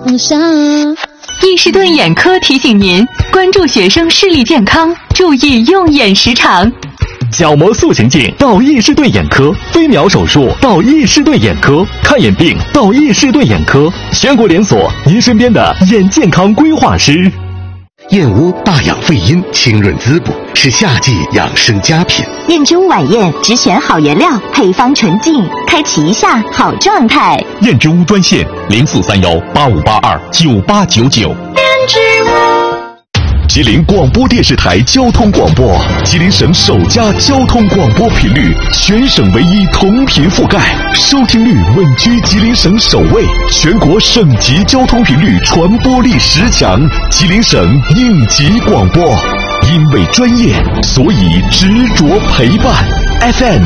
伊士顿眼科提醒您关注学生视力健康，注意用眼时长。 角膜塑形镜到伊士顿眼科，飞秒手术到伊士顿眼科，看眼病到伊士顿眼科，全国连锁，您身边的眼健康规划师。 燕窝大养肺阴，清润滋补，是夏季养生佳品。 燕之屋晚宴只选好原料，配方纯净，开启一下好状态。 燕之屋专线043185829899。燕之屋。吉林广播电视台交通广播，吉林省首家交通广播频率，全省唯一同频覆盖，收听率稳居吉林省首位，全国省级交通频率传播力10强，吉林省应急广播。因为专业，所以执着陪伴。FM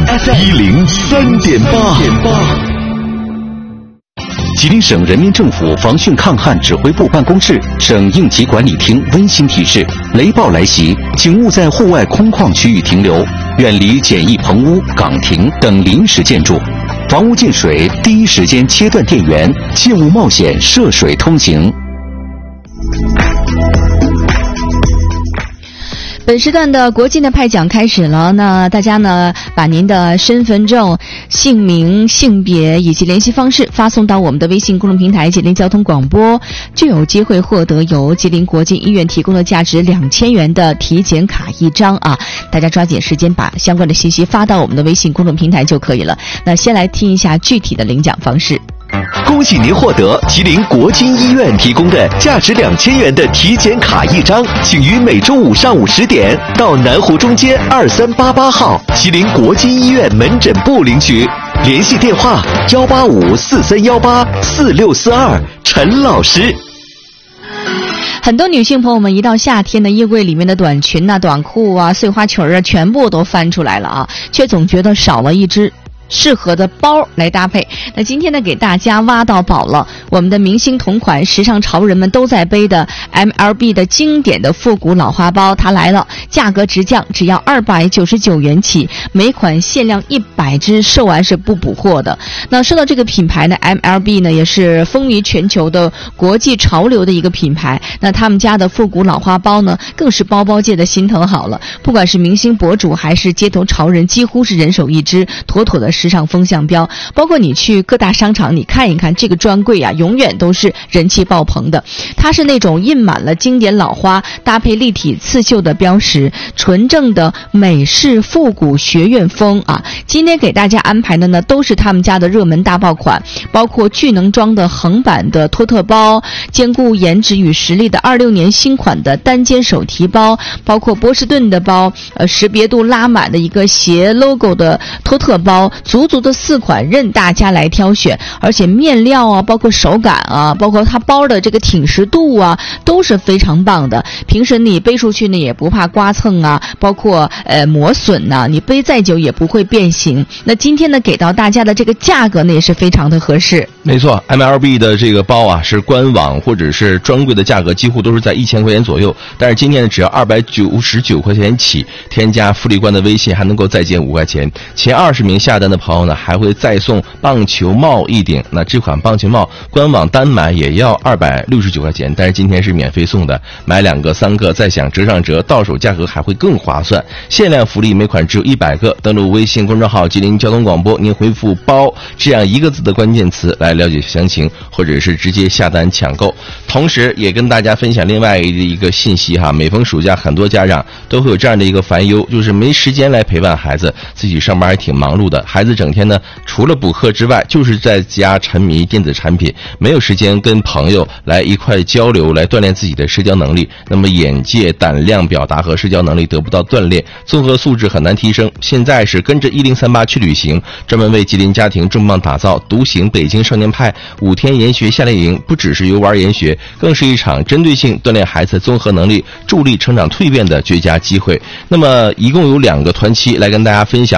103.8。 吉林省人民政府防汛抗旱指挥部办公室、省应急管理厅温馨提示：雷暴来袭，请勿在户外空旷区域停留，远离简易棚屋、岗亭等临时建筑。房屋进水，第一时间切断电源，切勿冒险涉水通行。 本时段的国际的派奖开始了，那大家呢把您的身份证、姓名、性别以及联系方式发送到我们的微信公众平台吉林交通广播，就有机会获得由吉林国际医院提供的价值2000元的体检卡1张啊！大家抓紧时间把相关的信息发到我们的微信公众平台就可以了。那先来听一下具体的领奖方式。 恭喜您获得吉林国金医院提供的价值2000元的体检卡1张，请于每周五上午10点到南湖中街2388号吉林国金医院门诊部领取，联系电话18543184642，陈老师。 很多女性朋友们一到夏天的衣柜里面的短裙啊、短裤啊、碎花裙啊，全部都翻出来了啊，却总觉得少了一只适合的包来搭配。那今天呢，给大家挖到宝了，我们的明星同款、时尚潮人们都在背的 MLB 的经典的复古老花包，它来了，价格直降，只要299元起，每款限量100只，售完是不补货的。那说到这个品牌呢 ，MLB 呢也是风靡全球的国际潮流的一个品牌。那他们家的复古老花包呢，更是包包界的心疼好了。不管是明星博主还是街头潮人，几乎是人手一只，妥妥的时尚风向标。包括你去各大商场，你看一看这个专柜啊，永远都是人气爆棚的。它是那种印满了经典老花搭配立体刺绣的标识，纯正的美式复古学院风啊。今天给大家安排的呢，都是他们家的热门大爆款，包括巨能装的横版的托特包，兼顾颜值与实力的26年新款的单肩手提包，包括波士顿的包，识别度拉满的一个斜 logo 的托特包，足的4款任大家来挑选，而且面料啊，包括手感啊，包括它包的这个挺实度啊，都是非常棒的。平时你背出去呢也不怕刮蹭啊，包括磨损啊，你背再久也不会变形。那今天呢给到大家的这个价格呢也是非常的合适。 没错 ，MLB 的这个包啊是官网或者是专柜的价格几乎都是在1000块钱左右，但是今天呢只要299块钱起，添加福利官的微信还能够再减5块钱，前20名下单的朋友呢还会再送棒球帽1顶。那这款棒球帽官网单买也要269块钱，但是今天是免费送的，买2个3个再享折上折，到手价格还会更划算。限量福利，每款只有100个。登录微信公众号吉林交通广播，您回复包这样1个字的关键词来了解详情，或者是直接下单抢购。同时也跟大家分享另外一个信息哈，每逢暑假很多家长都会有这样的一个烦忧，就是没时间来陪伴孩子，自己上班还挺忙碌的，孩子整天呢除了补课之外就是在家沉迷电子产品，没有时间跟朋友来一块交流，来锻炼自己的社交能力，那么眼界、胆量、表达和社交能力得不到锻炼，综合素质很难提升。现在是跟着1038去旅行，专门为吉林家庭重磅打造独行北京少年派5天研学夏令营，不只是游玩研学，更是一场针对性锻炼孩子综合能力、助力成长蜕变的绝佳机会。那么一共有2个团期来跟大家分享